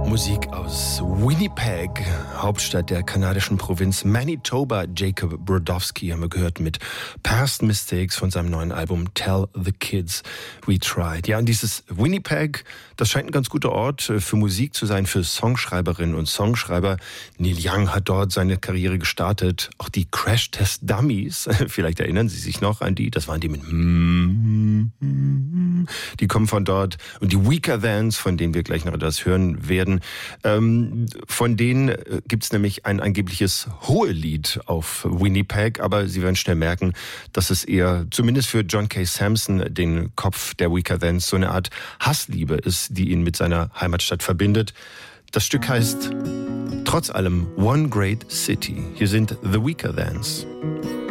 Musik aus Winnipeg, Hauptstadt der kanadischen Provinz Manitoba. Jacob Brodowski haben wir gehört mit Past Mistakes von seinem neuen Album Tell the Kids We Tried. Ja, und dieses Winnipeg, das scheint ein ganz guter Ort für Musik zu sein, für Songschreiberinnen und Songschreiber. Neil Young hat dort seine Karriere gestartet. Auch die Crash Test Dummies, vielleicht erinnern Sie sich noch an die, das waren die mit die kommen von dort. Und die Weaker Thans, von denen wir gleich noch etwas hören werden, von denen gibt's nämlich ein angebliches Hohelied auf Winnipeg, aber Sie werden schnell merken, dass es eher, zumindest für John K. Samson, den Kopf der Weaker Thans, so eine Art Hassliebe ist, die ihn mit seiner Heimatstadt verbindet. Das Stück heißt trotz allem One Great City. Hier sind The Weaker Thans.